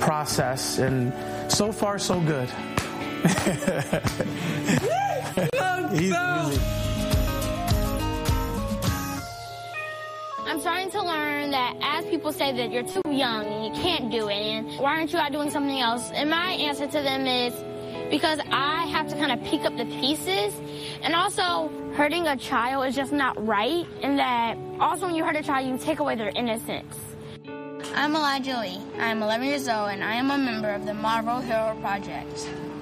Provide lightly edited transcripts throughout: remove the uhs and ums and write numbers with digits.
process, and so far so good. I'm starting to learn that as people say that you're too young and you can't do it, and why aren't you out doing something else? And my answer to them is because I have to kind of pick up the pieces, and also hurting a child is just not right, and that also when you hurt a child, you take away their innocence. I'm Elijah Lee. I am 11 years old, and I am a member of the Marvel Hero Project.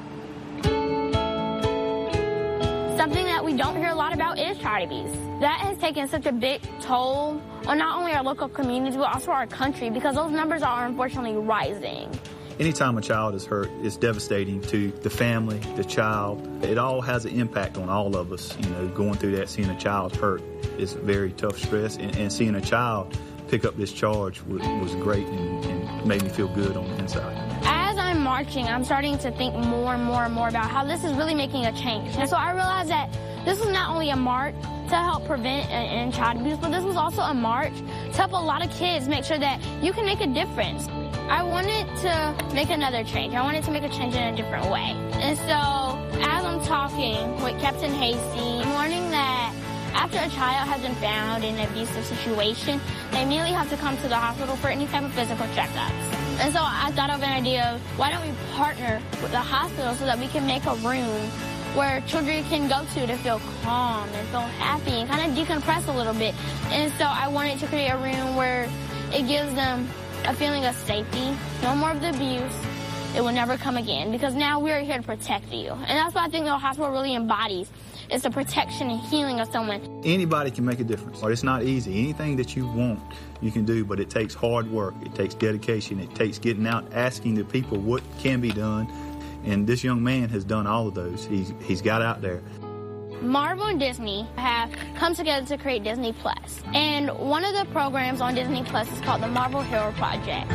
Something that we don't hear a lot about is child abuse. That has taken such a big toll on not only our local communities, but also our country, because those numbers are unfortunately rising. Anytime a child is hurt, it's devastating to the family, the child. It all has an impact on all of us. You know, going through that, seeing a child hurt is very tough stress, and seeing a child pick up this charge was great and made me feel good on the inside. As I'm marching, I'm starting to think more and more and more about how this is really making a change. And so I realized that this was not only a march to help prevent and child abuse, but this was also a march to help a lot of kids make sure that you can make a difference. I wanted to make another change. I wanted to make a change in a different way. And so as I'm talking with Captain Hasty, I'm learning that after a child has been found in an abusive situation, they immediately have to come to the hospital for any type of physical checkups. And so I thought of an idea of why don't we partner with the hospital so that we can make a room where children can go to feel calm and feel happy and kind of decompress a little bit. And so I wanted to create a room where it gives them a feeling of safety, no more of the abuse. It will never come again, because now we're here to protect you. And that's what I think the hospital really embodies. It's the protection and healing of someone. Anybody can make a difference. It's not easy. Anything that you want, you can do, but it takes hard work. It takes dedication. It takes getting out, asking the people what can be done. And this young man has done all of those. He's got out there. Marvel and Disney have come together to create Disney Plus. And one of the programs on Disney Plus is called the Marvel Hero Project.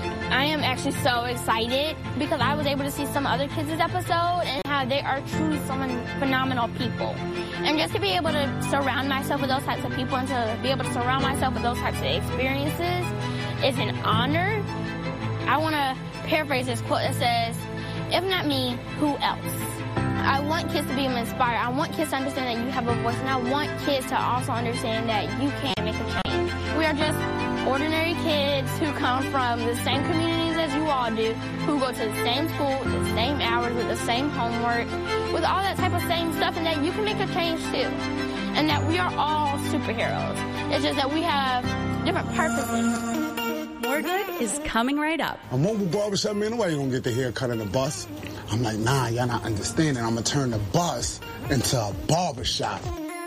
I am actually so excited because I was able to see some other kids' episode and how they are truly some phenomenal people. And just to be able to surround myself with those types of people and to be able to surround myself with those types of experiences is an honor. I want to paraphrase this quote that says, "If not me, who else?" I want kids to be inspired. I want kids to understand that you have a voice, and I want kids to also understand that you can make a change. We are just ordinary kids who come from the same communities as you all do, who go to the same school, the same hours, with the same homework, with all that type of same stuff, and that you can make a change too. And that we are all superheroes. It's just that we have different purposes. More Good is coming right up. A mobile barbershop, man, nobody gonna get their hair cut in a bus. I'm like, nah, y'all not understanding. I'm gonna turn the bus into a barbershop.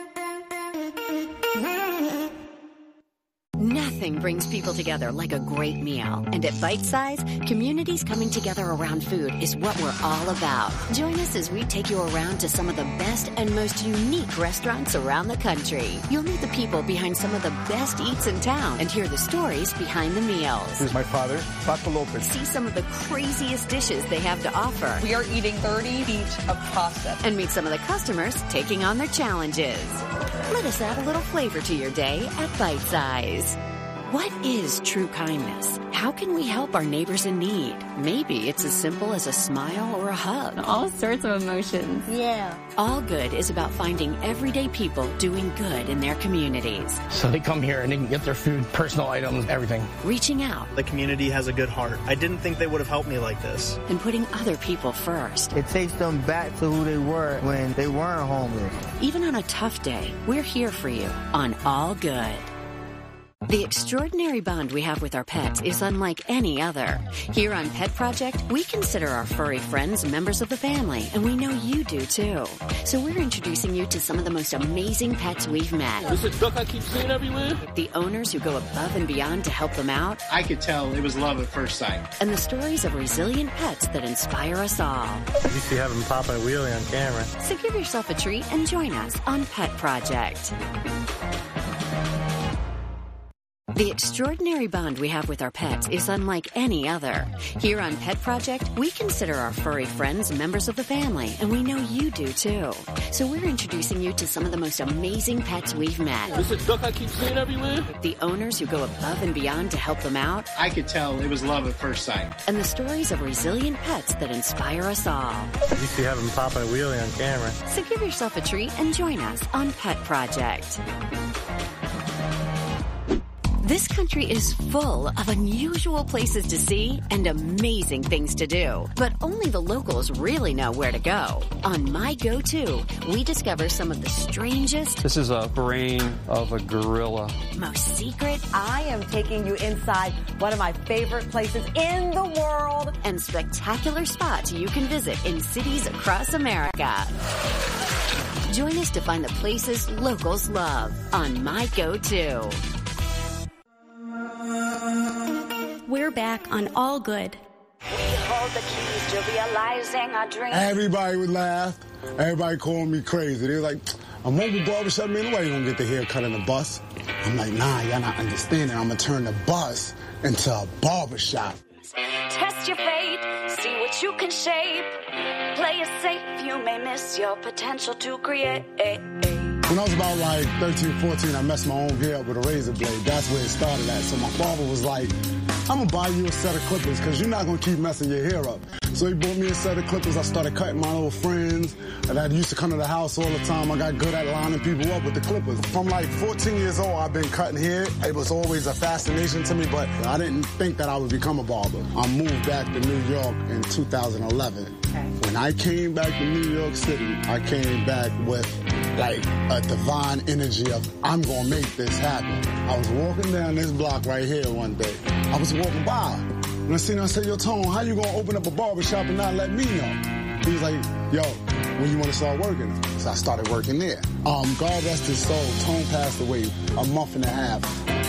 Nothing brings people together like a great meal. And at Bite Size, communities coming together around food is what we're all about. Join us as we take you around to some of the best and most unique restaurants around the country. You'll meet the people behind some of the best eats in town and hear the stories behind the meals. Here's my father, Paco Lopez. See some of the craziest dishes they have to offer. We are eating 30 feet of pasta. And meet some of the customers taking on their challenges. Let us add a little flavor to your day at Bite Size. What is true kindness? How can we help our neighbors in need? Maybe it's as simple as a smile or a hug. All sorts of emotions. Yeah. All Good is about finding everyday people doing good in their communities. So they come here and they can get their food, personal items, everything. Reaching out. The community has a good heart. I didn't think they would have helped me like this. And putting other people first. It takes them back to who they were when they weren't homeless. Even on a tough day, we're here for you on All Good. The extraordinary bond we have with our pets is unlike any other. Here on Pet Project, we consider our furry friends members of the family, and we know you do too. So we're introducing you to some of the most amazing pets we've met. This is a duck I keep seeing everywhere. The owners who go above and beyond to help them out. I could tell it was love at first sight. And the stories of resilient pets that inspire us all. You see having Papa and Wheelie on camera. So give yourself a treat and join us on Pet Project. The extraordinary bond we have with our pets is unlike any other. Here on Pet Project, we consider our furry friends members of the family, and we know you do too. So we're introducing you to some of the most amazing pets we've met. This is duck I keep seeing everywhere. The owners who go above and beyond to help them out. I could tell it was love at first sight. And the stories of resilient pets that inspire us all. You used to have him popping a wheelie on camera. So give yourself a treat and join us on Pet Project. This country is full of unusual places to see and amazing things to do. But only the locals really know where to go. On My Go-To, we discover some of the strangest... This is a brain of a gorilla. ...most secret... I am taking you inside one of my favorite places in the world. ...and spectacular spots you can visit in cities across America. Join us to find the places locals love on My Go-To. We're back on All Good. We hold the keys to realizing our dreams. Everybody would laugh. Everybody called me crazy. They were like, a mobile barbershop, man, nobody gonna get the haircut in the bus. I'm like, nah, y'all not understanding. I'm gonna turn the bus into a barbershop. Test your fate, see what you can shape. Play it safe, you may miss your potential to create. When I was about like 13, 14, I messed my own hair up with a razor blade. That's where it started at. So my barber was like, I'm going to buy you a set of clippers because you're not going to keep messing your hair up. So he bought me a set of clippers. I started cutting my little friends that used to come to the house all the time. I got good at lining people up with the clippers. From like 14 years old, I've been cutting hair. It was always a fascination to me, but I didn't think that I would become a barber. I moved back to New York in 2011. Okay. When I came back to New York City, I came back with like a divine energy of, I'm going to make this happen. I was walking down this block right here one day. I was walking by, and I seen her, I said, yo, Tone, how you going to open up a barbershop and not let me know? He was like, yo, when you want to start working? So I started working there. God rest his soul, Tone passed away a month and a half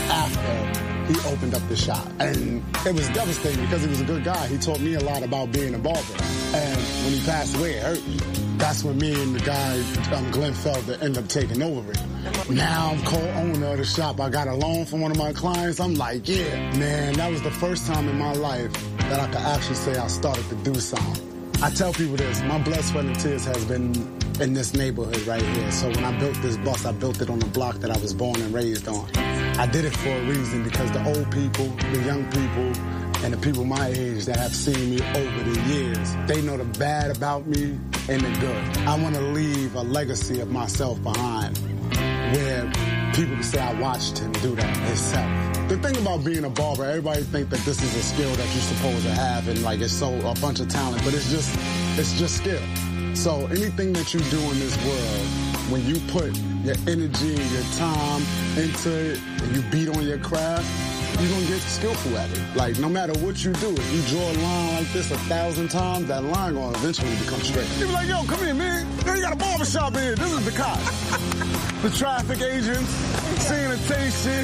after he opened up the shop. And it was devastating because he was a good guy. He taught me a lot about being a barber. And when he passed away, it hurt me. That's when me and the guy, Glenn Felder, ended up taking over it. Now I'm co-owner of the shop. I got a loan from one of my clients. I'm like, yeah. Man, that was the first time in my life that I could actually say I started to do something. I tell people this, my blood, sweat, and tears has been in this neighborhood right here. So when I built this bus, I built it on the block that I was born and raised on. I did it for a reason because the old people, the young people, and the people my age that have seen me over the years, they know the bad about me and the good. I want to leave a legacy of myself behind where people can say I watched him do that himself. The thing about being a barber, everybody think that this is a skill that you're supposed to have and like it's so a bunch of talent, but it's just skill. So anything that you do in this world, when you put your energy and your time into it and you beat on your craft, you're going to get skillful at it. Like, no matter what you do, if you draw a line like this 1,000 times, that line going to eventually become straight. You be like, yo, come here, man. Yo, you got a barbershop here. This is the cops. The traffic agents, sanitation.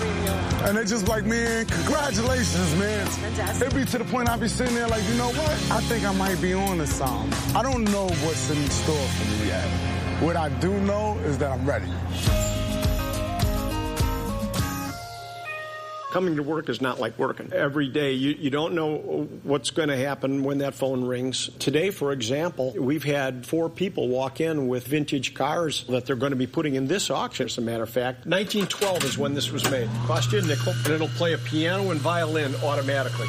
And they just like, man, congratulations, man. It be to the point I be sitting there like, you know what? I think I might be on to something. I don't know what's in store for me yet. What I do know is that I'm ready. Coming to work is not like working. Every day, you don't know what's going to happen when that phone rings. Today, for example, we've had 4 people walk in with vintage cars that they're going to be putting in this auction, as a matter of fact. 1912 is when this was made. Cost you a nickel, and it'll play a piano and violin automatically.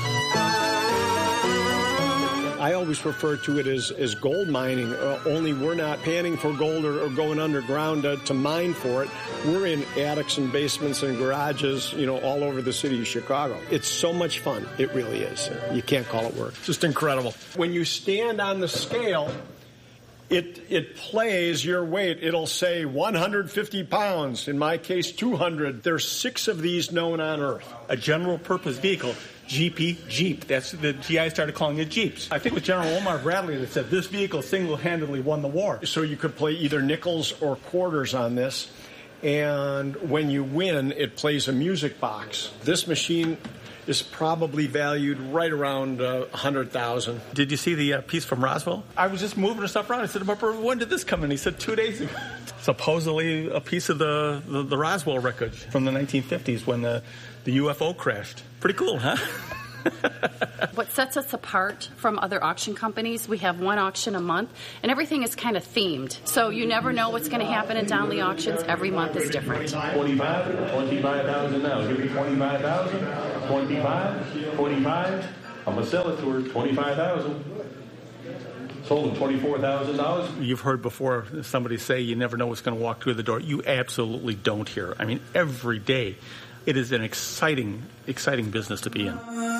I always refer to it as gold mining, only we're not panning for gold or going underground to mine for it. We're in attics and basements and garages, all over the city of Chicago. It's so much fun. It really is. You can't call it work. Just incredible. When you stand on the scale, it plays your weight. It'll say 150 pounds. In my case, 200. There's 6 of these known on Earth. A general purpose vehicle. GP, Jeep. That's the GI started calling it Jeeps. I think it was General Omar Bradley that said this vehicle single-handedly won the war. So you could play either nickels or quarters on this, and when you win, it plays a music box. This machine is probably valued right around $100,000. Did you see the piece from Roswell? I was just moving stuff around. I said, when did this come in? He said 2 days ago. Supposedly a piece of the Roswell wreckage from the 1950s when the the UFO crashed. Pretty cool, huh? What sets us apart from other auction companies, we have one auction a month, and everything is kind of themed. So you never know what's going to happen at Donley Auctions. Every month is different. 25,000 now. Give me 25,000. 25. I'm going to sell it to her. 25,000. Sold him $24,000. You've heard before somebody say you never know what's going to walk through the door. You absolutely don't here. I mean, every day. It is an exciting business to be in.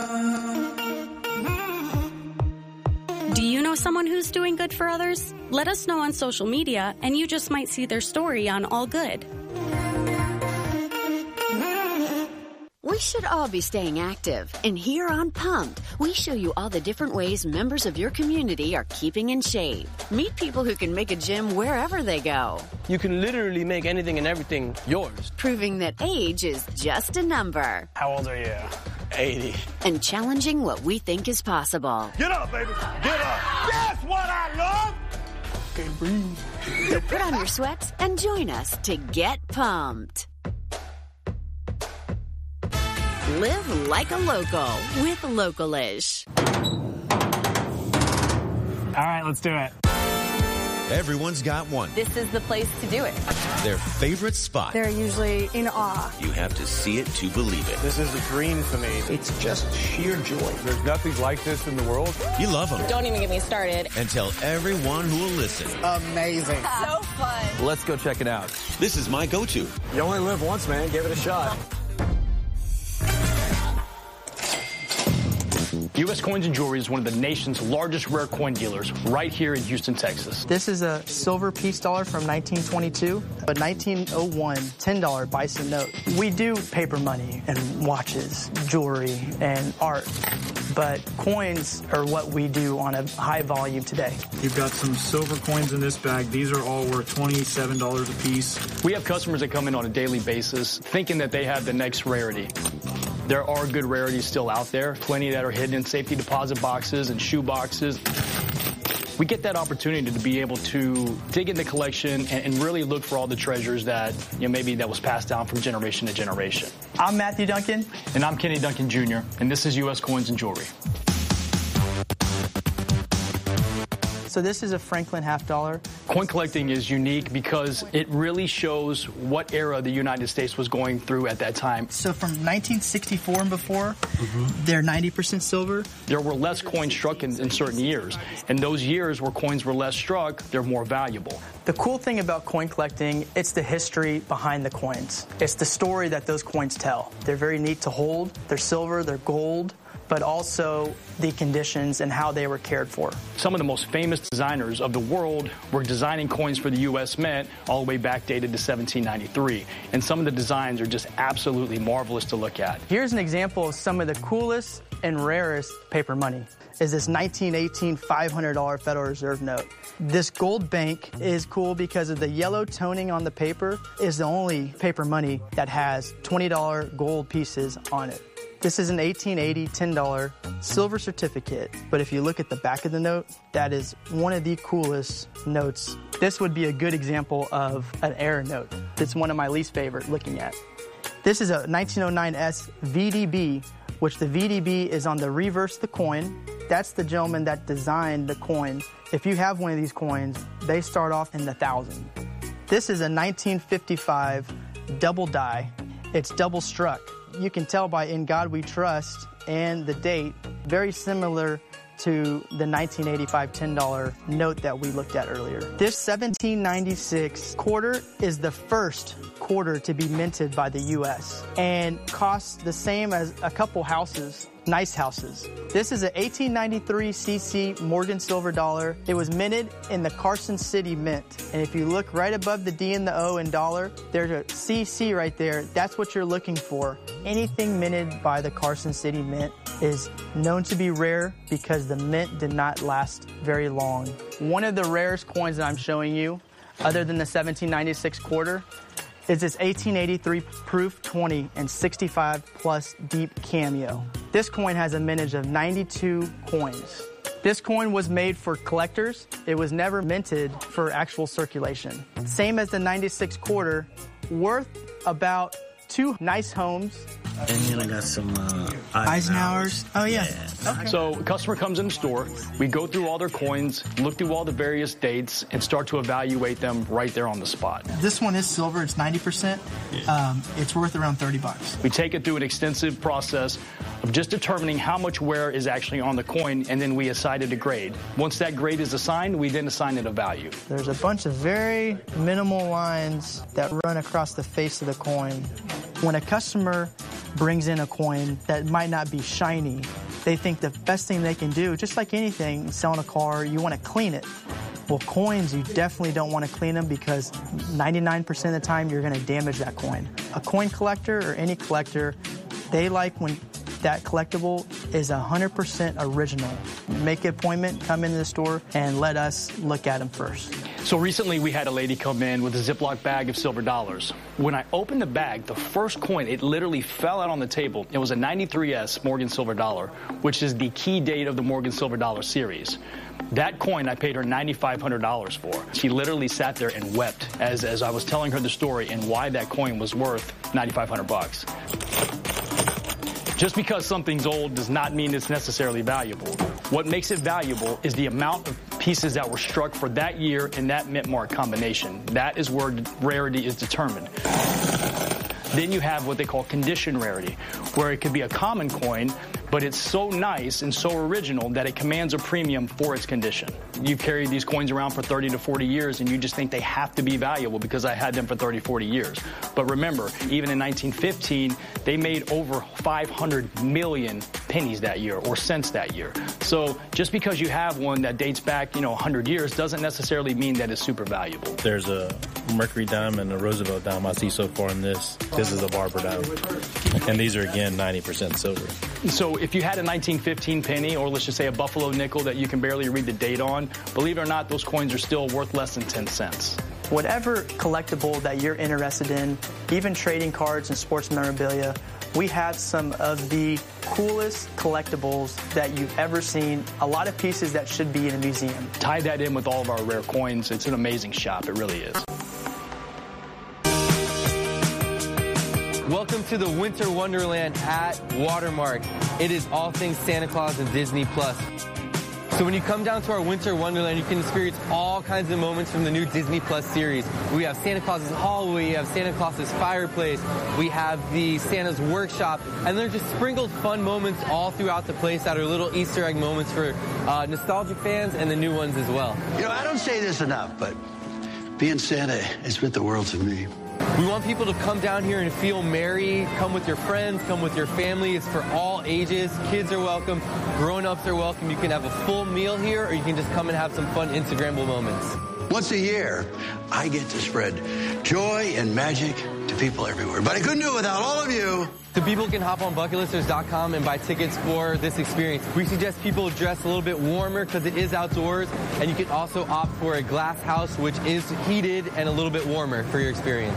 Do you know someone who's doing good for others? Let us know on social media, and you just might see their story on All Good. We should all be staying active. And here on Pumped, we show you all the different ways members of your community are keeping in shape. Meet people who can make a gym wherever they go. You can literally make anything and everything yours. Proving that age is just a number. How old are you? 80. And challenging what we think is possible. Get up, baby. Get up. That's what I love. Okay, breathe. So put on your sweats and join us to get pumped. Live like a local with Localish. All right, let's do it. Everyone's got one. This is the place to do it. Their favorite spot. They're usually in awe. You have to see it to believe it. This is a dream for me. It's just sheer joy. There's nothing like this in the world. You love them. Don't even get me started. And tell everyone who will listen. Amazing. So fun. Let's go check it out. This is my go-to. You only live once, man. Give it a shot. U.S. Coins and Jewelry is one of the nation's largest rare coin dealers right here in Houston, Texas. This is a silver peace dollar from 1922, a 1901 $10 bison note. We do paper money and watches, jewelry, and art, but coins are what we do on a high volume today. You've got some silver coins in this bag. These are all worth $27 a piece. We have customers that come in on a daily basis thinking that they have the next rarity. There are good rarities still out there, plenty that are hidden in safety deposit boxes and shoe boxes. We get that opportunity to be able to dig in the collection and really look for all the treasures that, maybe that was passed down from generation to generation. I'm Matthew Duncan. And I'm Kenny Duncan Jr., and this is U.S. Coins and Jewelry. So this is a Franklin half dollar. Coin collecting is unique because it really shows what era the United States was going through at that time. So from 1964 and before, they're 90% silver. There were less coins struck in certain years. And those years where coins were less struck, they're more valuable. The cool thing about coin collecting, it's the history behind the coins. It's the story that those coins tell. They're very neat to hold. They're silver, they're gold, but also the conditions and how they were cared for. Some of the most famous designers of the world were designing coins for the U.S. Mint all the way back dated to 1793. And some of the designs are just absolutely marvelous to look at. Here's an example of some of the coolest and rarest paper money. Is this 1918 $500 Federal Reserve note. This gold bank is cool because of the yellow toning on the paper is the only paper money that has $20 gold pieces on it. This is an 1880 $10 silver certificate, but if you look at the back of the note, that is one of the coolest notes. This would be a good example of an error note. It's one of my least favorite looking at. This is a 1909S VDB, which the VDB is on the reverse of the coin. That's the gentleman that designed the coin. If you have one of these coins, they start off in the thousands. This is a 1955 double die. It's double struck. You can tell by In God We Trust and the date, very similar to the 1985 $10 note that we looked at earlier. This 1796 quarter is the first quarter to be minted by the U.S. and costs the same as a couple houses, nice houses. This is an 1893 CC Morgan silver dollar. It was minted in the Carson City Mint. And if you look right above the D and the O in dollar, there's a CC right there. That's what you're looking for. Anything minted by the Carson City Mint is known to be rare because the mint did not last very long. One of the rarest coins that I'm showing you, other than the 1796 quarter, is this 1883 proof 20 and 65 plus deep cameo. This coin has a mintage of 92 coins. This coin was made for collectors. It was never minted for actual circulation. Same as the 96 quarter, worth about 2 nice homes And then I got some Eisenhower's. Oh, yeah. Okay. So a customer comes in the store, we go through all their coins, look through all the various dates, and start to evaluate them right there on the spot. This one is silver. It's 90%. It's worth around $30. We take it through an extensive process of just determining how much wear is actually on the coin, and then we assign it a grade. Once that grade is assigned, we then assign it a value. There's a bunch of very minimal lines that run across the face of the coin. When a customer brings in a coin that might not be shiny, they think the best thing they can do, just like anything, selling a car, you want to clean it. Well, coins, you definitely don't want to clean them because 99% of the time you're going to damage that coin. A coin collector or any collector, they like when that collectible is 100% original. Make an appointment, come into the store, and let us look at them first. So recently we had a lady come in with a Ziploc bag of silver dollars. When I opened the bag, the first coin, it literally fell out on the table. It was a 93S Morgan Silver Dollar, which is the key date of the Morgan Silver Dollar series. That coin I paid her $9,500 for. She literally sat there and wept as I was telling her the story and why that coin was worth $9,500. Just because something's old does not mean it's necessarily valuable. What makes it valuable is the amount of pieces that were struck for that year in that mint mark combination. That is where rarity is determined. Then you have what they call condition rarity, where it could be a common coin, but it's so nice and so original that it commands a premium for its condition. You've carried these coins around for 30 to 40 years and you just think they have to be valuable because I had them for 30, 40 years. But remember, even in 1915, they made over 500 million pennies that year or cents that year. So just because you have one that dates back, 100 years doesn't necessarily mean that it's super valuable. There's a Mercury dime and a Roosevelt dime I see so far in this. This is a Barber dime. And these are, again, 90% silver. So if you had a 1915 penny, or let's just say a Buffalo nickel that you can barely read the date on, believe it or not, those coins are still worth less than 10 cents. Whatever collectible that you're interested in, even trading cards and sports memorabilia, we have some of the coolest collectibles that you've ever seen. A lot of pieces that should be in a museum. Tie that in with all of our rare coins. It's an amazing shop. It really is. Welcome to the Winter Wonderland at Watermark. It is all things Santa Claus and Disney Plus. So when you come down to our Winter Wonderland, you can experience all kinds of moments from the new Disney Plus series. We have Santa Claus's hallway, we have Santa Claus's fireplace, we have the Santa's workshop, and they're just sprinkled fun moments all throughout the place that are little Easter egg moments for nostalgic fans and the new ones as well. I don't say this enough, but being Santa has meant the world to me. We want people to come down here and feel merry. Come with your friends, come with your family. It's for all ages. Kids are welcome. Grown-ups are welcome. You can have a full meal here, or you can just come and have some fun Instagrammable moments. Once a year, I get to spread joy and magic to people everywhere. But I couldn't do it without all of you. So people can hop on bucketlisters.com and buy tickets for this experience. We suggest people dress a little bit warmer because it is outdoors, and you can also opt for a glass house, which is heated and a little bit warmer for your experience.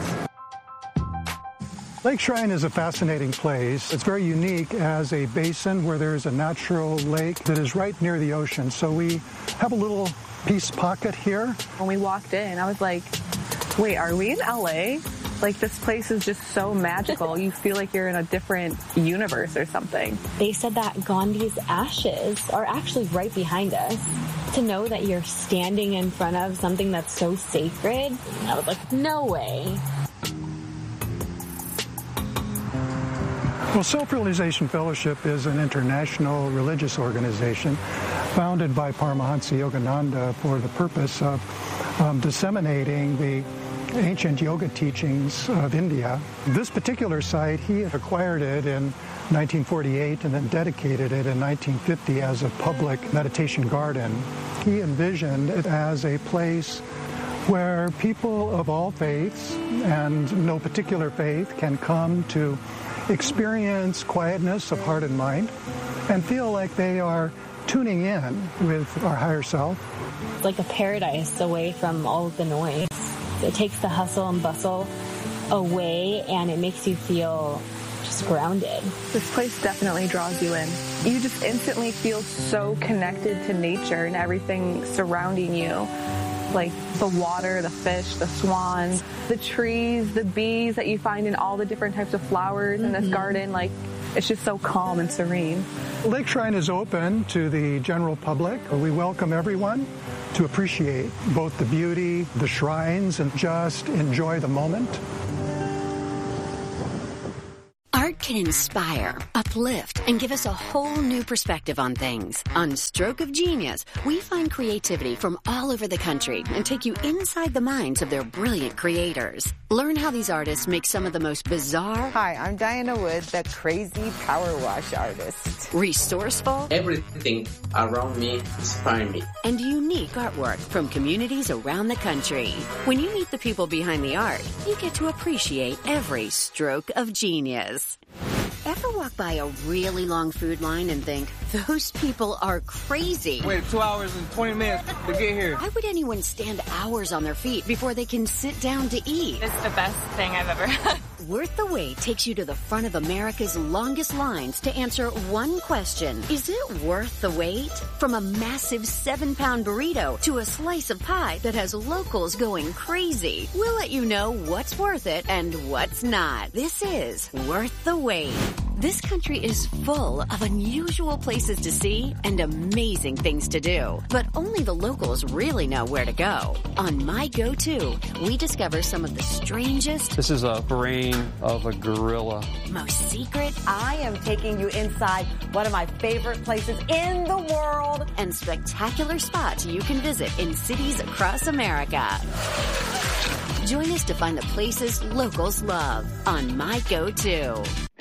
Lake Shrine is a fascinating place. It's very unique as a basin where there's a natural lake that is right near the ocean. So we have a little peace pocket here. When we walked in, I was like, wait, are we in LA? Like, this place is just so magical. You feel like you're in a different universe or something. They said that Gandhi's ashes are actually right behind us. To know that you're standing in front of something that's so sacred, I was like, no way. Well, Self-Realization Fellowship is an international religious organization founded by Paramahansa Yogananda for the purpose of disseminating the ancient yoga teachings of India. This particular site, he acquired it in 1948 and then dedicated it in 1950 as a public meditation garden. He envisioned it as a place where people of all faiths and no particular faith can come to experience quietness of heart and mind and feel like they are tuning in with our higher self. It's like a paradise away from all of the noise. It takes the hustle and bustle away, and it makes you feel just grounded. This place definitely draws you in. You just instantly feel so connected to nature and everything surrounding you. Like the water, the fish, the swans, the trees, the bees that you find in all the different types of flowers in this garden. Like, it's just so calm and serene. Lake Shrine is open to the general public. We welcome everyone to appreciate both the beauty, the shrines, and just enjoy the moment. Art can inspire, uplift, and give us a whole new perspective on things. On Stroke of Genius, we find creativity from all over the country and take you inside the minds of their brilliant creators. Learn how these artists make some of the most bizarre... Hi, I'm Diana Wood, the crazy power wash artist. Resourceful... Everything around me inspires me. And unique artwork from communities around the country. When you meet the people behind the art, you get to appreciate every stroke of genius. Ever walk by a really long food line and think, those people are crazy? Wait 2 hours and 20 minutes to get here. Why would anyone stand hours on their feet before they can sit down to eat? It's the best thing I've ever had. Worth the Wait takes you to the front of America's longest lines to answer one question. Is it worth the wait? From a massive 7-pound burrito to a slice of pie that has locals going crazy. We'll let you know what's worth it and what's not. This is Worth the Wait. This country is full of unusual places to see and amazing things to do. But only the locals really know where to go. On My Go-To, we discover some of the strangest... This is a brain of a gorilla. Most secret... I am taking you inside one of my favorite places in the world. And spectacular spots you can visit in cities across America. Join us to find the places locals love on My Go-To.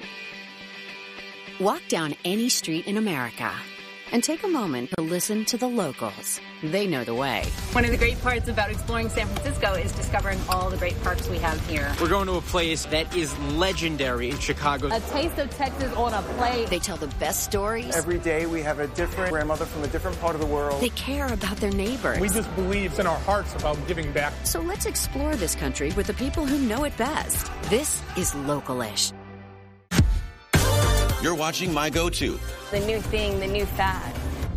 Walk down any street in America and take a moment to listen to the locals. They know the way. One of the great parts about exploring San Francisco is discovering all the great parks we have here. We're going to a place that is legendary in Chicago. A taste of Texas on a plate. They tell the best stories. Every day we have a different grandmother from a different part of the world. They care about their neighbors. We just believe in our hearts about giving back. So let's explore this country with the people who know it best. This is Local-ish. You're watching My Go-To. The new thing, the new fad.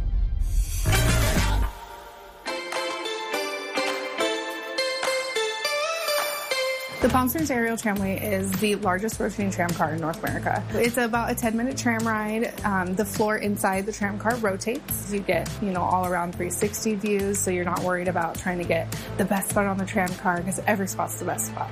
The Palm Springs Aerial Tramway is the largest rotating tram car in North America. It's about a 10-minute tram ride. The floor inside the tram car rotates. You get, all around 360 views, so you're not worried about trying to get the best spot on the tram car because every spot's the best spot.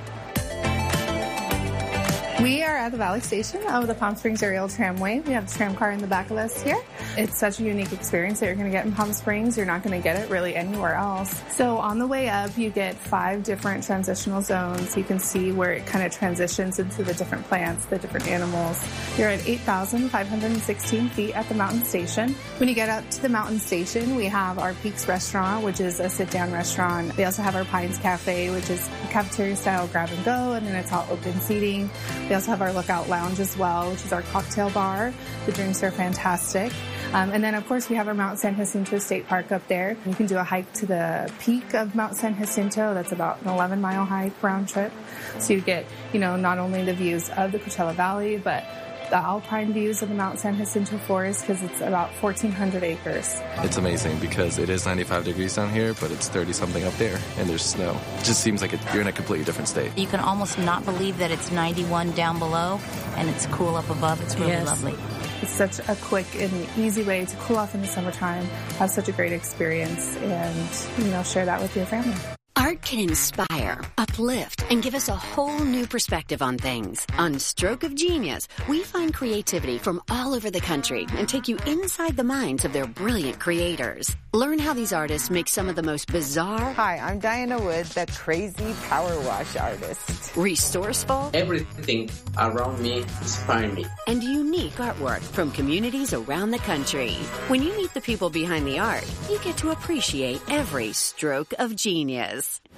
We are at the Valley Station of the Palm Springs Aerial Tramway. We have the tram car in the back of us here. It's such a unique experience that you're going to get in Palm Springs. You're not going to get it really anywhere else. So on the way up, you get 5 different transitional zones. You can see where it kind of transitions into the different plants, the different animals. You're at 8,516 feet at the mountain station. When you get up to the mountain station, we have our Peaks restaurant, which is a sit-down restaurant. We also have our Pines Cafe, which is a cafeteria-style grab-and-go, and then it's all open seating. We also have our Lookout Lounge as well, which is our cocktail bar. The drinks are fantastic. And then, of course, we have our Mount San Jacinto State Park up there. You can do a hike to the peak of Mount San Jacinto. That's about an 11-mile hike round trip. So you get, not only the views of the Coachella Valley, but the alpine views of the Mount San Jacinto Forest because it's about 1,400 acres. It's amazing because it is 95 degrees down here, but it's 30-something up there, and there's snow. It just seems like you're in a completely different state. You can almost not believe that it's 91 down below, and it's cool up above. It's really lovely. It's such a quick and easy way to cool off in the summertime, have such a great experience, and, share that with your family. Art can inspire, uplift, and give us a whole new perspective on things. On Stroke of Genius, we find creativity from all over the country and take you inside the minds of their brilliant creators. Learn how these artists make some of the most bizarre... Hi, I'm Diana Wood, the crazy power wash artist. Resourceful... Everything around me inspires me. And unique artwork from communities around the country. When you meet the people behind the art, you get to appreciate every stroke of genius.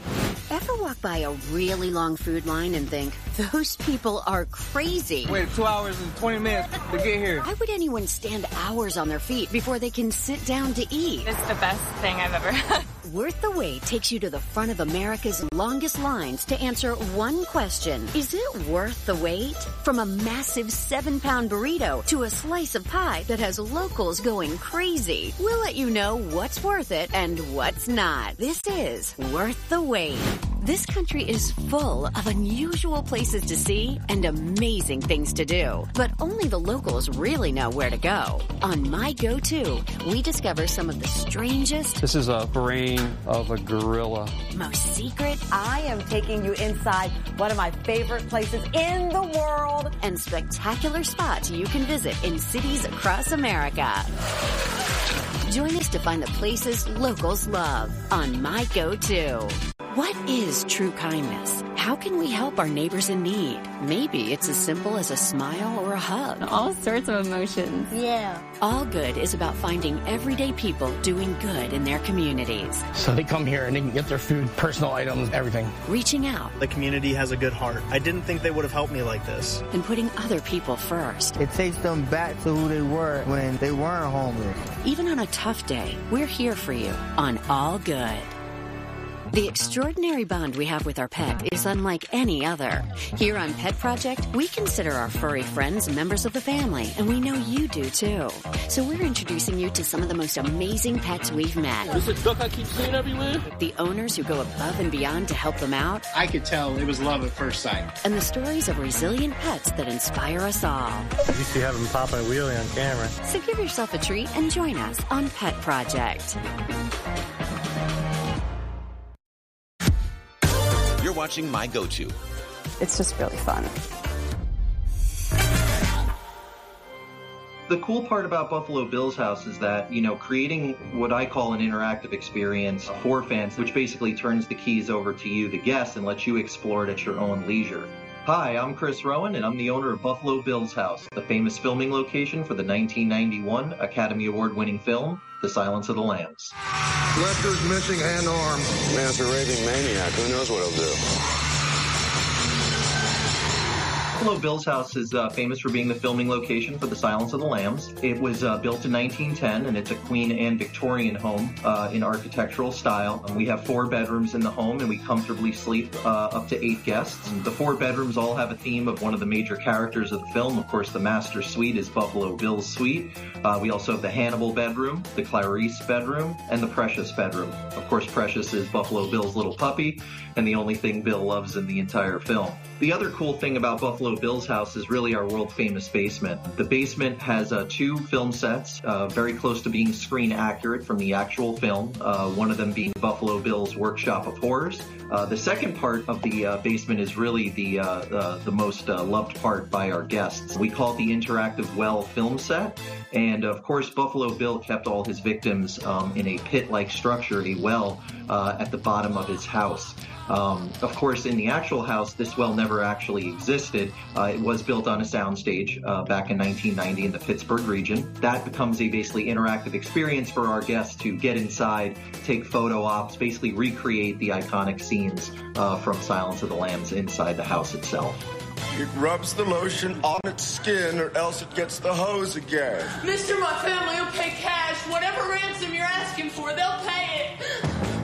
Ever walk by a really long food line and think, those people are crazy? Wait 2 hours and 20 minutes to get here. Why would anyone stand hours on their feet before they can sit down to eat? It's the best thing I've ever had. Worth the Wait takes you to the front of America's longest lines to answer one question. Is it worth the wait? From a massive 7-pound burrito to a slice of pie that has locals going crazy. We'll let you know what's worth it and what's not. This is Worth the Wait. This country is full of unusual places to see and amazing things to do. But only the locals really know where to go. On My Go-To, we discover some of the strangest... This is a brain of a gorilla. Most secret... I am taking you inside one of my favorite places in the world. And spectacular spots you can visit in cities across America. Join us to find the places locals love on My Go-To. What is true kindness? How can we help our neighbors in need? Maybe it's as simple as a smile or a hug. All sorts of emotions. Yeah. All Good is about finding everyday people doing good in their communities. So they come here and they can get their food, personal items, everything. Reaching out. The community has a good heart. I didn't think they would have helped me like this. And putting other people first. It takes them back to who they were when they weren't homeless. Even on a tough day, we're here for you on All Good. The extraordinary bond we have with our pet is unlike any other. Here on Pet Project, we consider our furry friends members of the family, and we know you do too. So we're introducing you to some of the most amazing pets we've met. This is a duck I keep seeing everywhere. The owners who go above and beyond to help them out. I could tell it was love at first sight. And the stories of resilient pets that inspire us all. You used to have them popping a wheelie on camera. So give yourself a treat and join us on Pet Project. You're watching My Go-To. It's just really fun. The cool part about Buffalo Bill's house is that, creating what I call an interactive experience for fans, which basically turns the keys over to you, the guest, and lets you explore it at your own leisure. Hi, I'm Chris Rowan, and I'm the owner of Buffalo Bill's House, the famous filming location for the 1991 Academy Award-winning film, The Silence of the Lambs. Lester's missing hand arm. Man's a raving maniac. Who knows what he'll do? Buffalo Bill's House is famous for being the filming location for The Silence of the Lambs. It was built in 1910, and it's a Queen Anne Victorian home in architectural style. We have 4 bedrooms in the home, and we comfortably sleep up to 8 guests. And the 4 bedrooms all have a theme of one of the major characters of the film. Of course, the master suite is Buffalo Bill's suite. We also have the Hannibal bedroom, the Clarice bedroom, and the Precious bedroom. Of course, Precious is Buffalo Bill's little puppy, and the only thing Bill loves in the entire film. The other cool thing about Buffalo Bill's house is really our world-famous basement. The basement has 2 film sets, very close to being screen accurate from the actual film, one of them being Buffalo Bill's Workshop of Horrors. The second part of the basement is really the most loved part by our guests. We call it the Interactive Well film set. And of course, Buffalo Bill kept all his victims in a pit-like structure, a well, at the bottom of his house. Of course, in the actual house, this well never actually existed. It was built on a soundstage back in 1990 in the Pittsburgh region. That becomes a basically interactive experience for our guests to get inside, take photo ops, basically recreate the iconic scenes from Silence of the Lambs inside the house itself. It rubs the lotion on its skin or else it gets the hose again. Mister, my family will pay cash. Whatever ransom you're asking for, they'll pay it.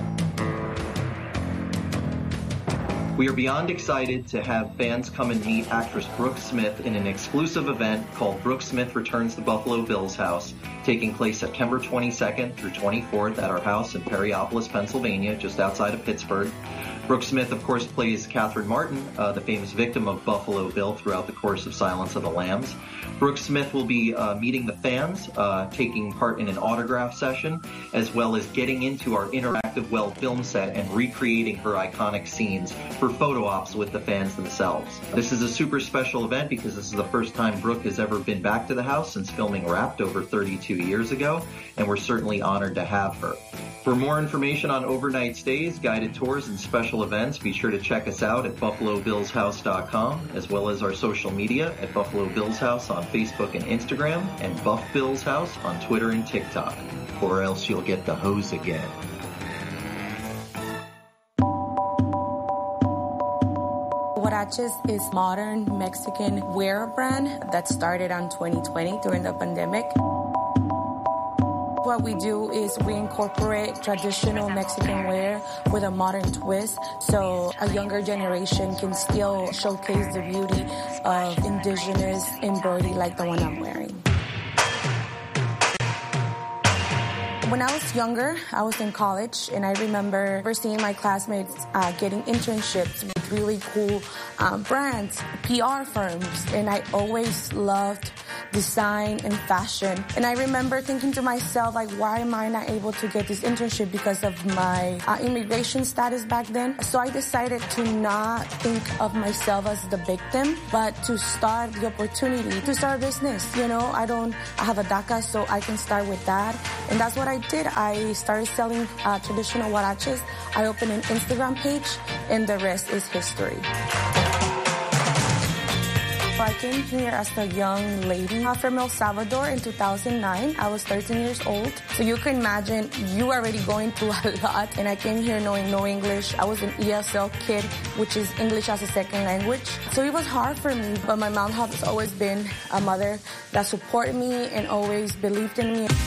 We are beyond excited to have fans come and meet actress Brooke Smith in an exclusive event called Brooke Smith Returns to Buffalo Bill's House, taking place September 22nd through 24th at our house in Perryopolis, Pennsylvania, just outside of Pittsburgh. Brooke Smith, of course, plays Catherine Martin, the famous victim of Buffalo Bill throughout the course of Silence of the Lambs. Brooke Smith will be meeting the fans, taking part in an autograph session, as well as getting into our interactive well film set and recreating her iconic scenes for photo ops with the fans themselves. This is a super special event because this is the first time Brooke has ever been back to the house since filming Wrapped over 32 years ago, and we're certainly honored to have her. For more information on overnight stays, guided tours, and special events, be sure to check us out at BuffaloBillsHouse.com, as well as our social media at Buffalo Bill's House on Facebook and Instagram, and Buff Bill's House on Twitter and TikTok, or else you'll get the hose again. Huaraches is modern Mexican wear brand that started in 2020 during the pandemic. What we do is we incorporate traditional Mexican wear with a modern twist so a younger generation can still showcase the beauty of indigenous embroidery like the one I'm wearing. When I was younger, I was in college, and I remember seeing my classmates getting internships with really cool brands, PR firms, and I always loved design and fashion. And I remember thinking to myself, like, why am I not able to get this internship because of my immigration status back then? So I decided to not think of myself as the victim, but to start the opportunity to start a business. You know, I have a DACA, so I can start with that. And that's what I did. I started selling traditional huaraches. I opened an Instagram page, and the rest is history. I came here as a young lady from El Salvador in 2009. I was 13 years old. So you can imagine you already going through a lot. And I came here knowing no English. I was an ESL kid, which is English as a second language. So it was hard for me. But my mom has always been a mother that supported me and always believed in me.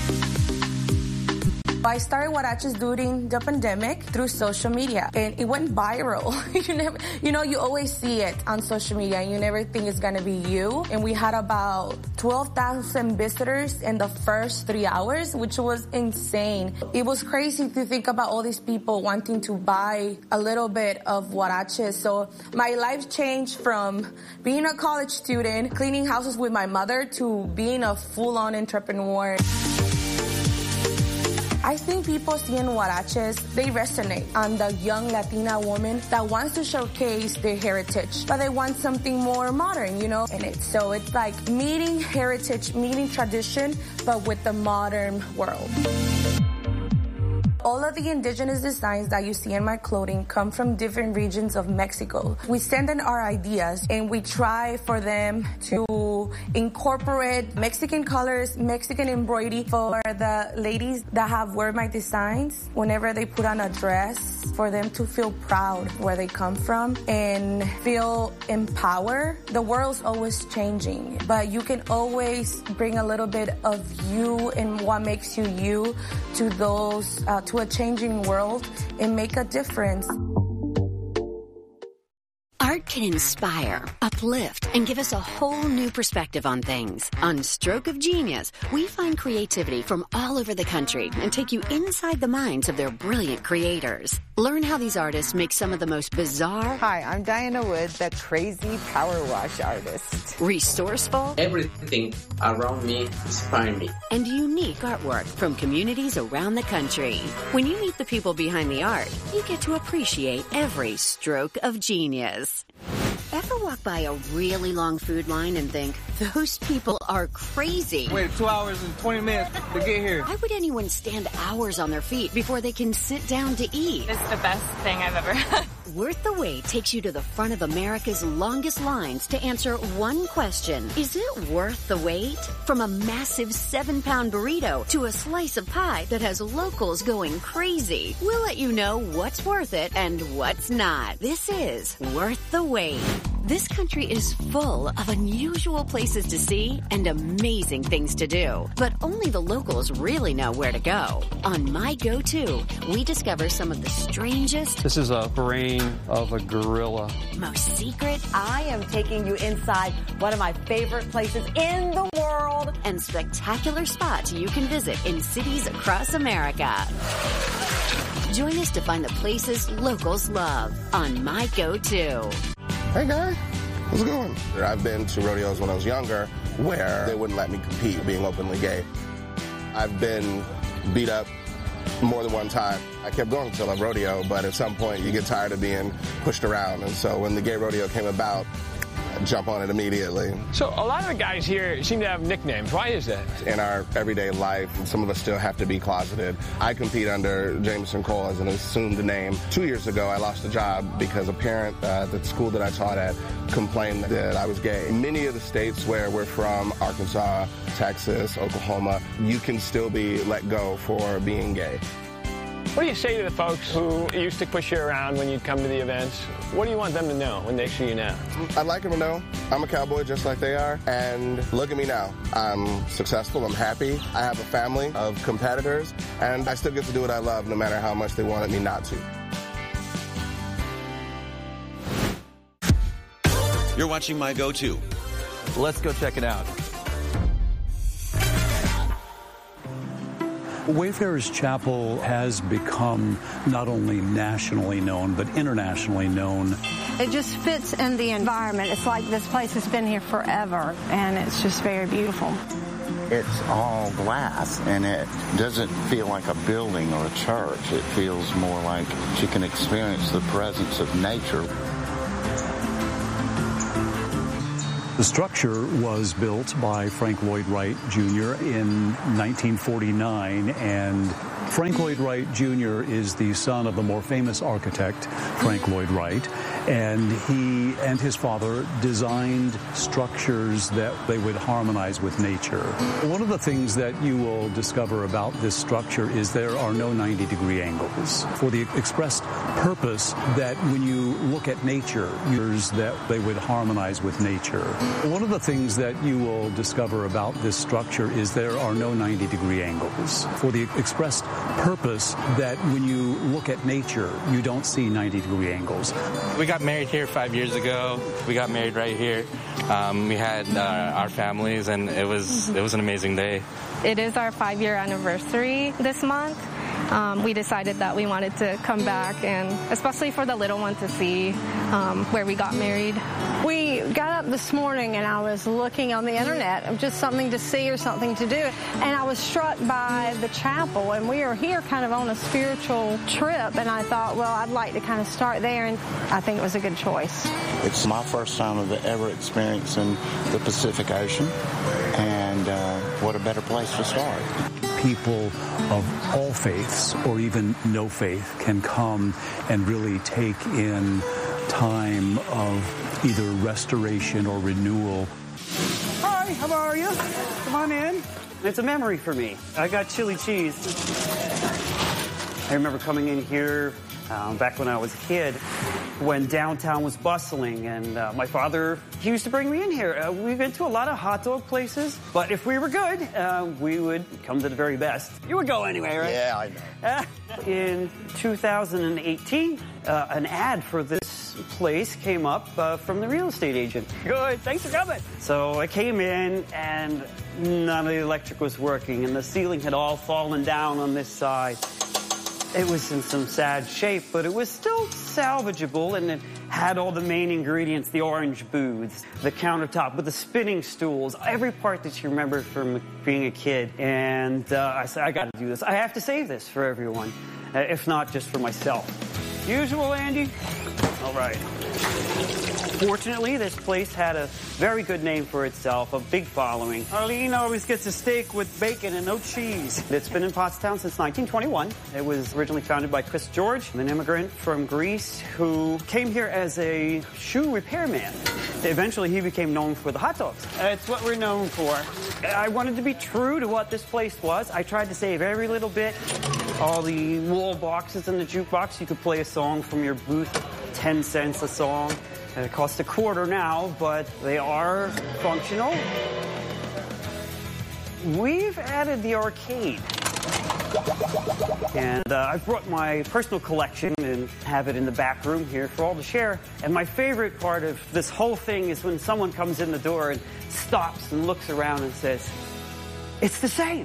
I started Huaraches during the pandemic through social media, and it went viral. You always see it on social media, and you never think it's gonna be you. And we had about 12,000 visitors in the first 3 hours, which was insane. It was crazy to think about all these people wanting to buy a little bit of Huaraches. So my life changed from being a college student, cleaning houses with my mother, to being a full-on entrepreneur. I think people seeing Huaraches, they resonate on the young Latina woman that wants to showcase their heritage, but they want something more modern, And it's like meeting heritage, meeting tradition, but with the modern world. All of the indigenous designs that you see in my clothing come from different regions of Mexico. We send in our ideas and we try for them to incorporate Mexican colors, Mexican embroidery for the ladies that have worn my designs. Whenever they put on a dress, for them to feel proud where they come from and feel empowered. The world's always changing, but you can always bring a little bit of you and what makes you you to those to a changing world and make a difference. Art can inspire, uplift, and give us a whole new perspective on things. On Stroke of Genius, we find creativity from all over the country and take you inside the minds of their brilliant creators. Learn how these artists make some of the most bizarre... Hi, I'm Diana Wood, the crazy power wash artist. Resourceful... Everything around me inspires me. And unique artwork from communities around the country. When you meet the people behind the art, you get to appreciate every stroke of genius. Ever walk by a really long food line and think, those people are crazy? Wait 2 hours and 20 minutes to get here. Why would anyone stand hours on their feet before they can sit down to eat? It's the best thing I've ever had. Worth the Wait takes you to the front of America's longest lines to answer one question. Is it worth the wait? From a massive 7-pound burrito to a slice of pie that has locals going crazy. We'll let you know what's worth it and what's not. This is Worth the Wait. This country is full of unusual places to see and amazing things to do. But only the locals really know where to go. On My Go-To, we discover some of the strangest... This is a brain of a gorilla. Most secret... I am taking you inside one of my favorite places in the world. And spectacular spots you can visit in cities across America. Join us to find the places locals love on My Go-To. Hey guys, how's it going? I've been to rodeos when I was younger where they wouldn't let me compete being openly gay. I've been beat up more than one time. I kept going to a rodeo, but at some point you get tired of being pushed around. And so when the gay rodeo came about, I jump on it immediately. So a lot of the guys here seem to have nicknames. Why is that? In our everyday life, some of us still have to be closeted. I compete under Jameson Cole as an assumed name. 2 years ago, I lost a job because a parent at the school that I taught at complained that I was gay. In many of the states where we're from, Arkansas, Texas, Oklahoma, you can still be let go for being gay. What do you say to the folks who used to push you around when you'd come to the events? What do you want them to know when they see you now? I'd like them to know I'm a cowboy just like they are, and look at me now. I'm successful, I'm happy, I have a family of competitors, and I still get to do what I love no matter how much they wanted me not to. You're watching My Go-To. Let's go check it out. Wayfarers Chapel has become not only nationally known, but internationally known. It just fits in the environment. It's like this place has been here forever, and it's just very beautiful. It's all glass, and it doesn't feel like a building or a church. It feels more like you can experience the presence of nature. The structure was built by Frank Lloyd Wright, Jr. in 1949, and Frank Lloyd Wright, Jr. is the son of the more famous architect, Frank Lloyd Wright, and he and his father designed structures that they would harmonize with nature. One of the things that you will discover about this structure is there are no 90-degree angles, for the expressed purpose that when you look at nature, that they would harmonize with nature. One of the things that you will discover about this structure is there are no 90-degree angles, for the expressed purpose that when you look at nature, you don't see 90-degree angles. We got married here 5 years ago. We got married right here. We had our families, and it was an amazing day. It is our 5-year anniversary this month. We decided that we wanted to come back, and especially for the little one to see where we got married. We got up this morning and I was looking on the internet of just something to see or something to do, and I was struck by the chapel, and we are here kind of on a spiritual trip, and I thought, well, I'd like to kind of start there, and I think it was a good choice. It's my first time of ever experiencing the Pacific Ocean, and what a better place to start. People of all faiths, or even no faith, can come and really take in time of either restoration or renewal. Hi, how are you? Come on in. It's a memory for me. I got chili cheese. I remember coming in here back when I was a kid, when downtown was bustling, and my father, he used to bring me in here. We've been to a lot of hot dog places, but if we were good, we would come to the very best. You would go anyway, right? Yeah, I know. In 2018, an ad for this place came up from the real estate agent. Good, thanks for coming. So I came in, and none of the electric was working, and the ceiling had all fallen down on this side. It was in some sad shape, but it was still salvageable, and it had all the main ingredients, the orange booths, the countertop with the spinning stools, every part that you remember from being a kid. And I said, I got to do this. I have to save this for everyone, if not just for myself. Usual, Andy? All right. Fortunately, this place had a very good name for itself, a big following. Arlene always gets a steak with bacon and no cheese. It's been in Pottstown since 1921. It was originally founded by Chris George, an immigrant from Greece who came here as a shoe repairman. Eventually, he became known for the hot dogs. It's what we're known for. I wanted to be true to what this place was. I tried to save every little bit. All the wall boxes in the jukebox, you could play a song from your booth, 10 cents a song. It costs $0.25 now, but they are functional. We've added the arcade. And I've brought my personal collection and have it in the back room here for all to share. And my favorite part of this whole thing is when someone comes in the door and stops and looks around and says, "It's the same."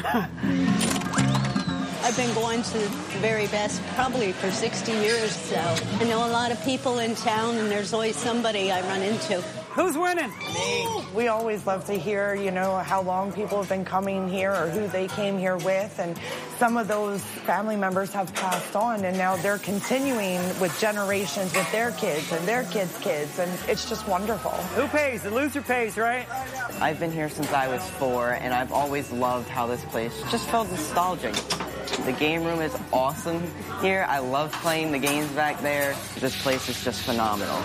I've been going to the very best probably for 60 years, so I know a lot of people in town, and there's always somebody I run into. Who's winning? Me. We always love to hear, how long people have been coming here or who they came here with, and some of those family members have passed on, and now they're continuing with generations with their kids and their kids' kids, and it's just wonderful. Who pays? The loser pays, right? I've been here since I was 4, and I've always loved how this place just felt nostalgic. The game room is awesome here. I love playing the games back there. This place is just phenomenal.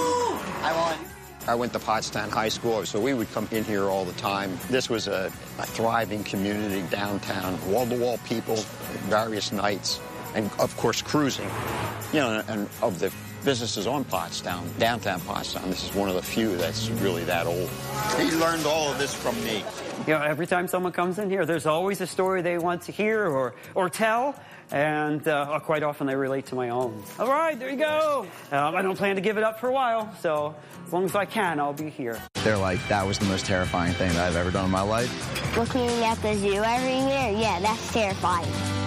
I went to Pottstown High School, so we would come in here all the time. This was a thriving community downtown, wall-to-wall people, various nights. and, of course, cruising. You know, and of the businesses on Pottstown, downtown Pottstown, this is one of the few that's really that old. He learned all of this from me. You know, every time someone comes in here, there's always a story they want to hear or tell, and quite often they relate to my own. All right, there you go. I don't plan to give it up for a while, so as long as I can, I'll be here. They're like, that was the most terrifying thing that I've ever done in my life. Looking at the zoo every year, yeah, that's terrifying.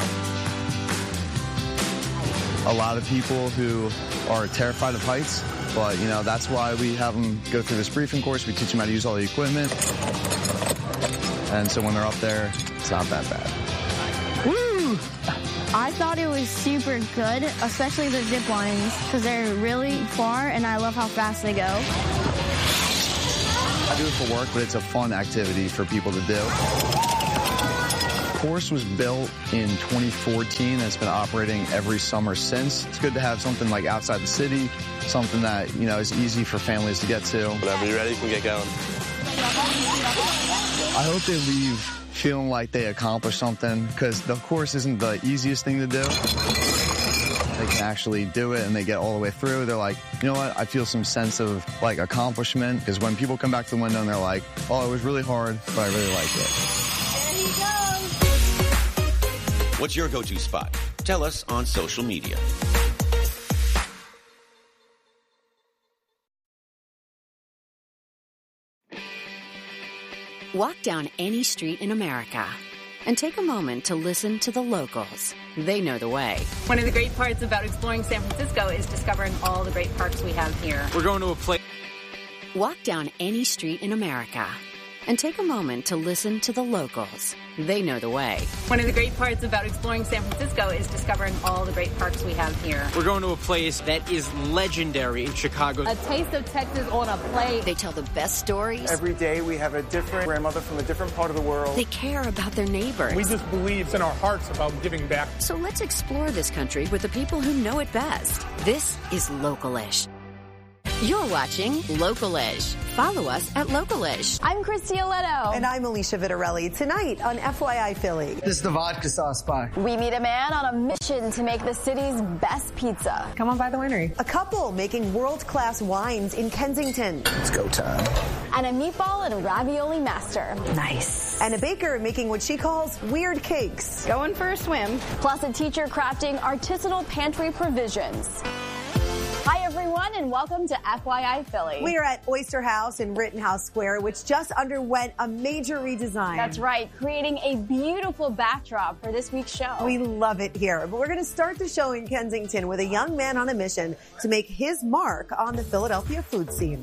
A lot of people who are terrified of heights, but, you know, that's why we have them go through this briefing course. We teach them how to use all the equipment. And so when they're up there, it's not that bad. Woo! I thought it was super good, especially the zip lines, because they're really far, and I love how fast they go. I do it for work, but it's a fun activity for people to do. The course was built in 2014 and it's been operating every summer since. It's good to have something like outside the city, something that, you know, is easy for families to get to. Whenever you're ready, you can get going. I hope they leave feeling like they accomplished something, because the course isn't the easiest thing to do. They can actually do it and they get all the way through. They're like, you know what, I feel some sense of like accomplishment, because when people come back to the window and they're like, oh, it was really hard, but I really liked it. What's your go-to spot? Tell us on social media. Walk down any street in America and take a moment to listen to the locals. They know the way. One of the great parts about exploring San Francisco is discovering all the great parks we have here. We're going to a place. Walk down any street in America and take a moment to listen to the locals. They know the way. One of the great parts about exploring San Francisco is discovering all the great parks we have here. We're going to a place that is legendary in Chicago. A taste of Texas on a plate. They tell the best stories. Every day we have a different grandmother from a different part of the world. They care about their neighbors. We just believe in our hearts about giving back. So let's explore this country with the people who know it best. This is Localish. You're watching Localish. Follow us at Localish. I'm Christy Aletto. And I'm Alicia Vitarelli. Tonight on FYI Philly. This is the vodka sauce bar. We meet a man on a mission to make the city's best pizza. Come on by the winery. A couple making world-class wines in Kensington. It's go time. And a meatball and ravioli master. Nice. And a baker making what she calls weird cakes. Going for a swim. Plus a teacher crafting artisanal pantry provisions. Hi, everyone, and welcome to FYI Philly. We are at Oyster House in Rittenhouse Square, which just underwent a major redesign. That's right, creating a beautiful backdrop for this week's show. We love it here, but we're going to start the show in Kensington with a young man on a mission to make his mark on the Philadelphia food scene.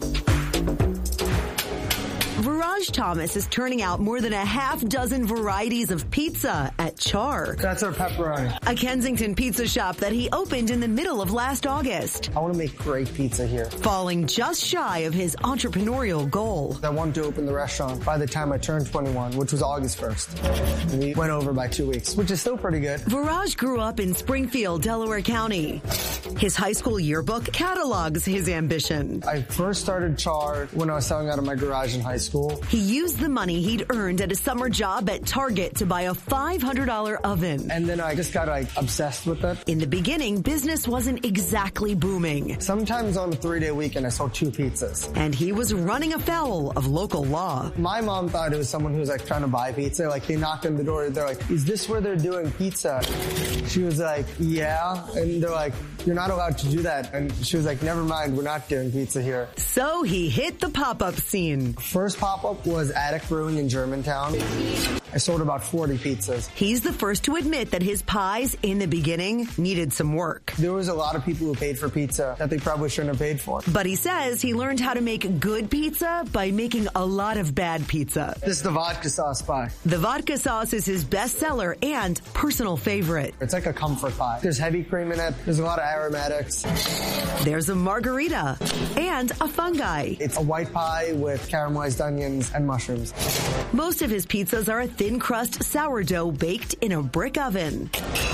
Viraj Thomas is turning out more than a half dozen varieties of pizza at Char. That's our pepperoni. A Kensington pizza shop that he opened in the middle of last August. I want to make great pizza here. Falling just shy of his entrepreneurial goal. I wanted to open the restaurant by the time I turned 21, which was August 1st. We went over by 2 weeks, which is still pretty good. Viraj grew up in Springfield, Delaware County. His high school yearbook catalogs his ambition. I first started Char when I was selling out of my garage in high school. He used the money he'd earned at a summer job at Target to buy a $500 oven. And then I just got obsessed with it. In the beginning, business wasn't exactly booming. Sometimes on a 3-day weekend, I sold 2 pizzas. And he was running afoul of local law. My mom thought it was someone who was trying to buy pizza. They knocked on the door. They're like, is this where they're doing pizza? She was like, yeah. And they're like, you're not allowed to do that. And she was like, never mind, we're not doing pizza here. So he hit the pop-up scene. First pop-up was Attic Brewing in Germantown. I sold about 40 pizzas. He's the first to admit that his pies in the beginning needed some work. There was a lot of people who paid for pizza that they probably shouldn't have paid for. But he says he learned how to make good pizza by making a lot of bad pizza. This is the vodka sauce pie. The vodka sauce is his bestseller and personal favorite. It's like a comfort pie. There's heavy cream in it. There's a lot of aromatics. There's a margarita and a fungi. It's a white pie with caramelized onions and mushrooms. Most of his pizzas are a thin crust sourdough baked in a brick oven.